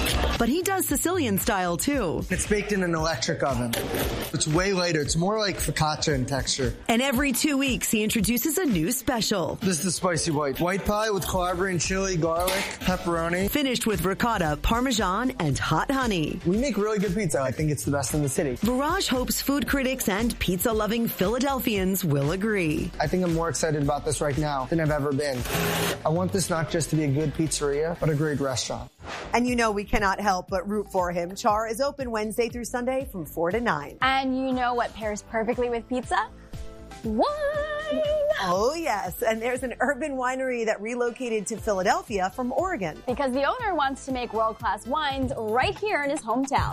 But he does Sicilian style too. It's baked in an electric oven. It's way lighter. It's more like focaccia in texture. And every 2 weeks, he introduces a new special. This is the spicy white. White pie with Calabrian chili, garlic, pepperoni. Finished with ricotta, parmesan, and hot honey. We make really good pizza. I think it's the best in the city. Barrage hopes food critics and pizza-loving Philadelphians will agree. I think I'm more excited about this right now than I've ever been. I want this not just to be a good pizzeria, but a great restaurant. And you know we cannot help but root for him. Char is open Wednesday through Sunday from 4 to 9. And you know what pairs perfectly with pizza? Wine! Oh, yes. And there's an urban winery that relocated to Philadelphia from Oregon. Because the owner wants to make world-class wines right here in his hometown.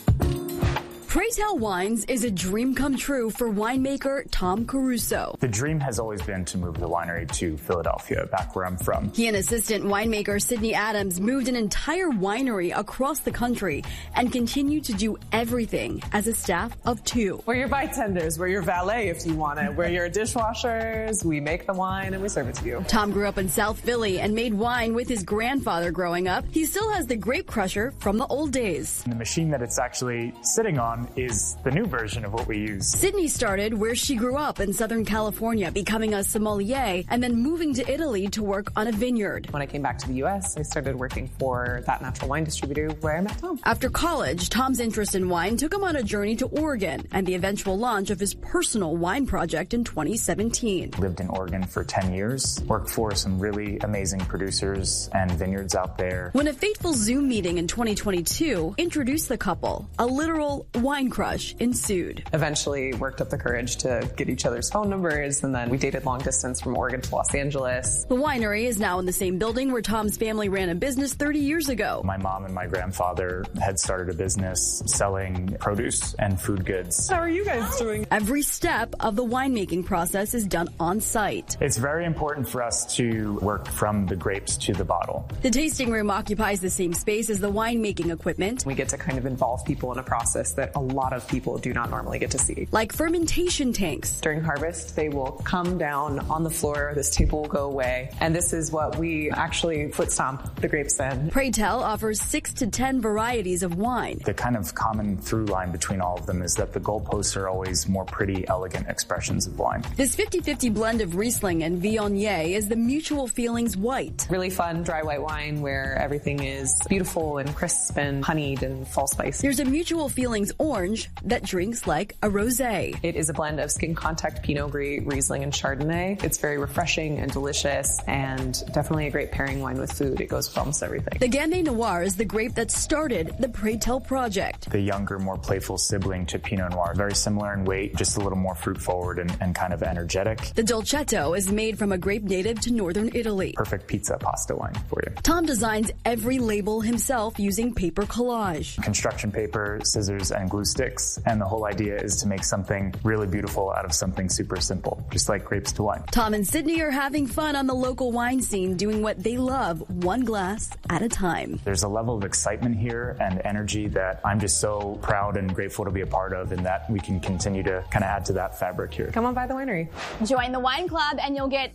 Pray Tell Wines is a dream come true for winemaker Tom Caruso. The dream has always been to move the winery to Philadelphia, back where I'm from. He and assistant winemaker Sydney Adams moved an entire winery across the country and continue to do everything as a staff of 2. We're your bartenders, we're your valet if you want it. We're your dishwashers, we make the wine and we serve it to you. Tom grew up in South Philly and made wine with his grandfather growing up. He still has the grape crusher from the old days. The machine that it's actually sitting on is the new version of what we use. Sydney started where she grew up in Southern California, becoming a sommelier and then moving to Italy to work on a vineyard. When I came back to the U.S., I started working for that natural wine distributor where I met Tom. After college, Tom's interest in wine took him on a journey to Oregon and the eventual launch of his personal wine project in 2017. Lived in Oregon for 10 years, worked for some really amazing producers and vineyards out there. When a fateful Zoom meeting in 2022 introduced the couple, a literal wine crush ensued. Eventually worked up the courage to get each other's phone numbers, and then we dated long distance from Oregon to Los Angeles. The winery is now in the same building where Tom's family ran a business 30 years ago. My mom and my grandfather had started a business selling produce and food goods. How are you guys doing? Every step of the winemaking process is done on site. It's very important for us to work from the grapes to the bottle. The tasting room occupies the same space as the winemaking equipment. We get to kind of involve people in a process that a lot of people do not normally get to see. Like fermentation tanks. During harvest, they will come down on the floor, this table will go away, and this is what we actually foot stomp the grapes in. Pray Tell offers 6 to 10 varieties of wine. The kind of common through line between all of them is that the goalposts are always more pretty, elegant expressions of wine. This 50-50 blend of Riesling and Viognier is the Mutual Feelings White. Really fun dry white wine where everything is beautiful and crisp and honeyed and fall spice. There's a Mutual Feelings Orange that drinks like a rosé. It is a blend of skin contact Pinot Gris, Riesling, and Chardonnay. It's very refreshing and delicious and definitely a great pairing wine with food. It goes with almost everything. The Gamay Noir is the grape that started the Pray Tell project. The younger, more playful sibling to Pinot Noir. Very similar in weight, just a little more fruit forward and kind of energetic. The Dolcetto is made from a grape native to northern Italy. Perfect pizza pasta wine for you. Tom designs every label himself using paper collage. Construction paper, scissors, and glue sticks. And the whole idea is to make something really beautiful out of something super simple, just like grapes to wine. Tom and Sydney are having fun on the local wine scene, doing what they love, one glass at a time. There's a level of excitement here and energy that I'm just so proud and grateful to be a part of, and that we can continue to kind of add to that fabric here. Come on by the winery. Join the wine club and you'll get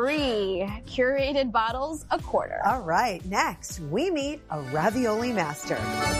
3 curated bottles a quarter. All right, next we meet a ravioli master.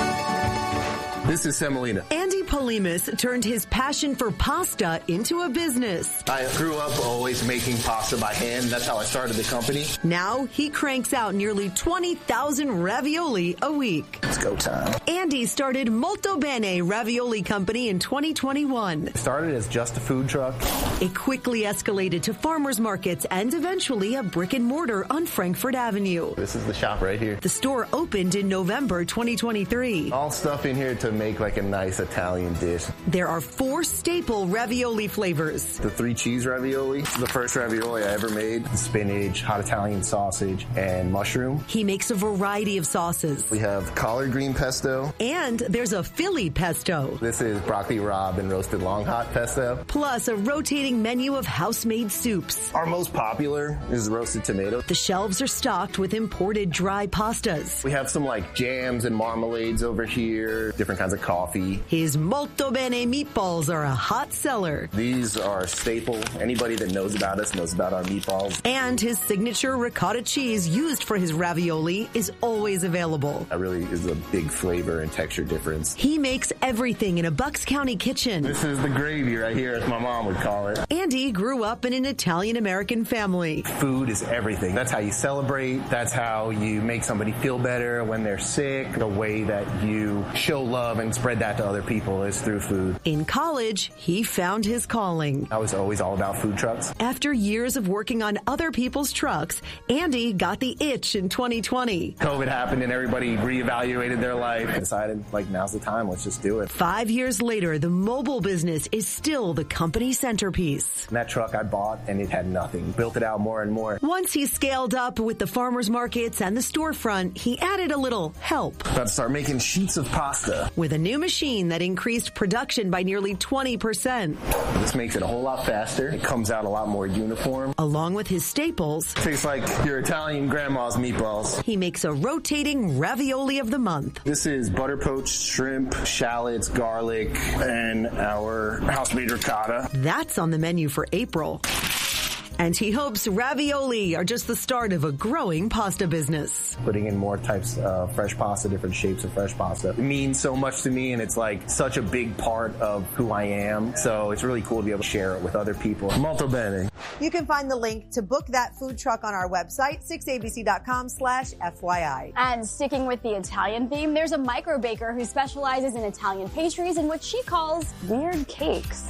This is Semolina. Andy Polimus turned his passion for pasta into a business. I grew up always making pasta by hand. That's how I started the company. Now he cranks out nearly 20,000 ravioli a week. It's go time. Andy started Molto Bene Ravioli Company in 2021. It started as just a food truck. It quickly escalated to farmers markets and eventually a brick and mortar on Frankfurt Avenue. This is the shop right here. The store opened in November 2023. All stuff in here to make like a nice Italian dish. There are 4 staple ravioli flavors. The 3 cheese ravioli. This is the first ravioli I ever made. Spinach, hot Italian sausage, and mushroom. He makes a variety of sauces. We have collard green pesto. And there's a Philly pesto. This is broccoli rabe and roasted long hot pesto. Plus a rotating menu of house-made soups. Our most popular is roasted tomato. The shelves are stocked with imported dry pastas. We have some like jams and marmalades over here, different kinds of coffee. His Molto Bene penne meatballs are a hot seller. These are a staple. Anybody that knows about us knows about our meatballs. And his signature ricotta cheese used for his ravioli is always available. That really is a big flavor and texture difference. He makes everything in a Bucks County kitchen. This is the gravy right here, as my mom would call it. Andy grew up in an Italian-American family. Food is everything. That's how you celebrate. That's how you make somebody feel better when they're sick. The way that you show love and spread that to other people is through food. In college, he found his calling. I was always all about food trucks. After years of working on other people's trucks, Andy got the itch in 2020. COVID happened and everybody reevaluated their life. I decided, now's the time. Let's just do it. 5 years later, the mobile business is still the company centerpiece. That truck I bought, and it had nothing. Built it out more and more. Once he scaled up with the farmers markets and the storefront, he added a little help. About to start making sheets of pasta. With a new machine that increased production by nearly 20%. This makes it a whole lot faster. It comes out a lot more uniform. Along with his staples. Tastes like your Italian grandma's meatballs. He makes a rotating ravioli of the month. This is butter poached shrimp, shallots, garlic, and our house-made ricotta. That's on the menu for April. And he hopes ravioli are just the start of a growing pasta business. Putting in more types of fresh pasta, different shapes of fresh pasta. It means so much to me, and it's such a big part of who I am. So it's really cool to be able to share it with other people. Molto bene. You can find the link to book that food truck on our website, 6abc.com/FYI. And sticking with the Italian theme, there's a micro baker who specializes in Italian pastries and what she calls weird cakes.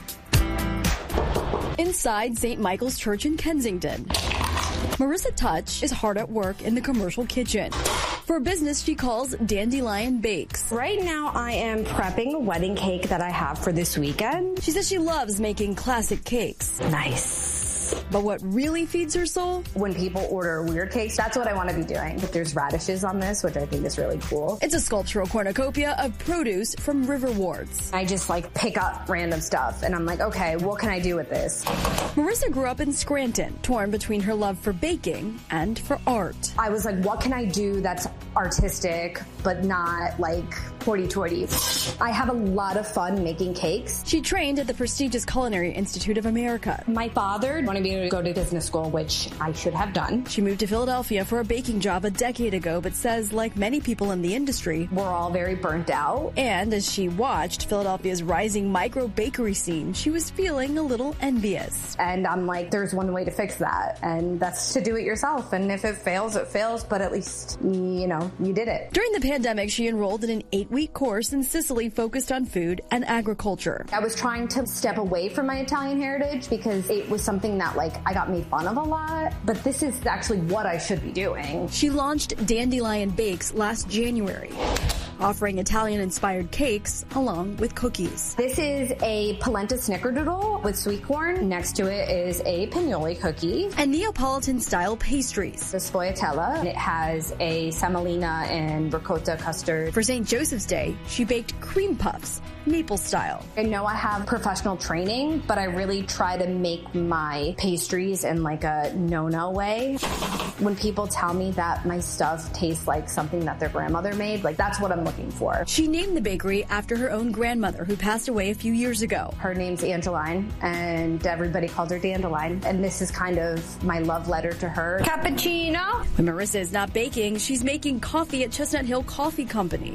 Inside St. Michael's Church in Kensington, Marissa Touch is hard at work in the commercial kitchen for a business she calls Dandelion Bakes. Right now, I am prepping a wedding cake that I have for this weekend. She says she loves making classic cakes. Nice. But what really feeds her soul? When people order weird cakes, that's what I want to be doing. But there's radishes on this, which I think is really cool. It's a sculptural cornucopia of produce from river wards. I just pick up random stuff and I'm like, okay, what can I do with this? Marissa grew up in Scranton, torn between her love for baking and for art. I was like, what can I do that's artistic, but not hoity-toity? I have a lot of fun making cakes. She trained at the prestigious Culinary Institute of America. My father wanted me to go to business school, which I should have done. She moved to Philadelphia for a baking job a decade ago, but says, like many people in the industry, we're all very burnt out. And as she watched Philadelphia's rising micro bakery scene, she was feeling a little envious. And I'm like, there's one way to fix that, and that's to do it yourself. And if it fails, it fails, but at least, you did it. During the pandemic, she enrolled in an 8-week course in Sicily focused on food and agriculture. I was trying to step away from my Italian heritage because it was something that I got made fun of a lot, but this is actually what I should be doing. She launched Dandelion Bakes last January, offering Italian-inspired cakes along with cookies. This is a polenta snickerdoodle with sweet corn. Next to it is a pinoli cookie. And Neapolitan-style pastries. The sfogliatella. It has a semolina and ricotta custard. For St. Joseph's Day, she baked cream puffs, maple style. I know I have professional training, but I really try to make my pastries in a no-no way. When people tell me that my stuff tastes like something that their grandmother made, that's what I'm looking for. She named the bakery after her own grandmother, who passed away a few years ago. Her name's Angeline, and everybody called her Dandelion. And this is kind of my love letter to her. Cappuccino! When Marissa is not baking, she's making coffee at Chestnut Hill Coffee Company.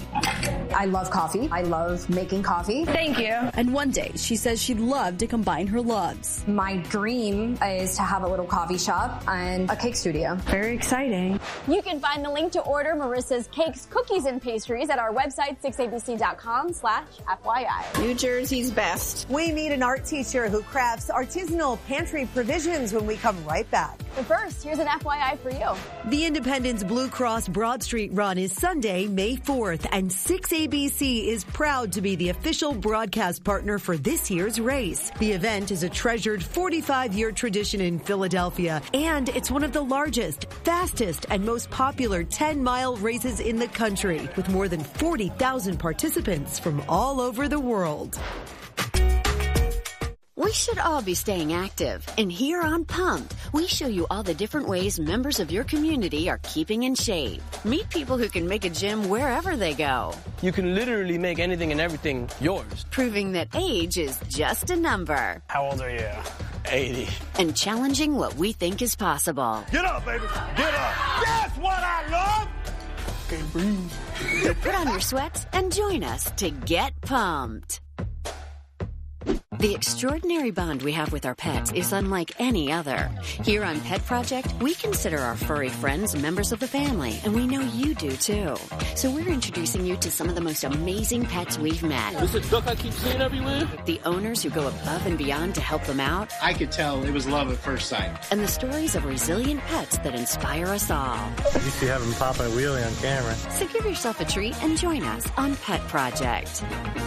I love coffee. I love making coffee. Thank you. And one day, she says she'd love to combine her loves. My dream is to have a little coffee shop and a cake studio. Very exciting. You can find the link to order Marissa's cakes, cookies, and pastries at our website, 6abc.com/FYI. New Jersey's best. We meet an art teacher who crafts artisanal pantry provisions when we come right back. But first, here's an FYI for you. The Independence Blue Cross Broad Street Run is Sunday, May 4th, and 6ABC is proud to be the official broadcast partner for this year's race. The event is a treasured 45-year tradition in Philadelphia, and it's one of the largest, fastest, and most popular 10-mile races in the country, with more than 40,000 participants from all over the world. We We should all be staying active. And here on Pumped, we show you all the different ways members of your community are keeping in shape. Meet people who can make a gym wherever they go. You can literally make anything and everything yours. Proving that age is just a number. How old are you? 80. And challenging what we think is possible. Get up, baby. Get up. That's what I love. Okay, breathe. So put on your sweats and join us to get pumped. The extraordinary bond we have with our pets is unlike any other. Here on Pet Project, we consider our furry friends members of the family, and we know you do too. So we're introducing you to some of the most amazing pets we've met. This is a duck I keep seeing everywhere. The owners who go above and beyond to help them out. I could tell it was love at first sight. And the stories of resilient pets that inspire us all. You see have him popping a wheelie on camera. So give yourself a treat and join us on Pet Project.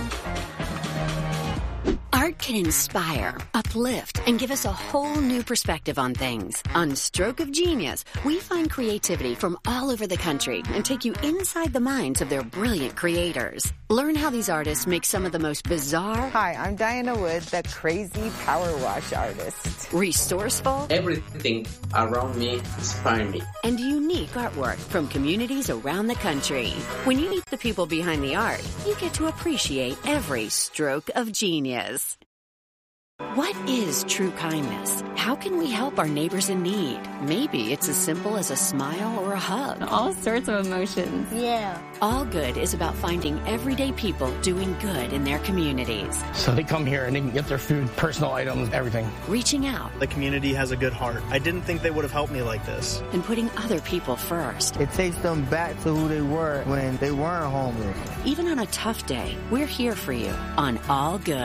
Art can inspire, uplift, and give us a whole new perspective on things. On Stroke of Genius, we find creativity from all over the country and take you inside the minds of their brilliant creators. Learn how these artists make some of the most bizarre... Hi, I'm Diana Wood, the crazy power wash artist. Resourceful... Everything around me inspires me. And unique artwork from communities around the country. When you meet the people behind the art, you get to appreciate every stroke of genius. What is true kindness? How can we help our neighbors in need? Maybe it's as simple as a smile or a hug. All sorts of emotions. Yeah. All Good is about finding everyday people doing good in their communities. So they come here and they can get their food, personal items, everything. Reaching out. The community has a good heart. I didn't think they would have helped me like this. And putting other people first. It takes them back to who they were when they weren't homeless. Even on a tough day, we're here for you on All Good.